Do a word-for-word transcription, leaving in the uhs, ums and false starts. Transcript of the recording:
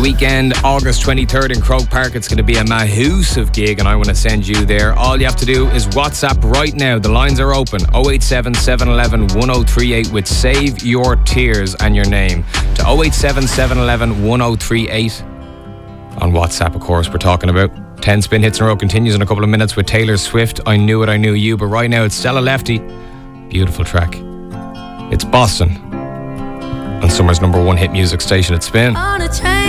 weekend, August twenty-third in Croke Park. It's going to be a massive gig and I want to send you there. All you have to do is WhatsApp right now. The lines are open. oh eight seven, seven one one, one oh three eight with Save Your Tears and your name to oh eight seven, seven one one, one oh three eight. On WhatsApp, of course, we're talking about. ten spin hits in a row continues in a couple of minutes with Taylor Swift. I Knew It, I Knew You. But right now it's Stella Lefty. Beautiful track. It's Boston on Summer's number one hit music station at Spin. On a train.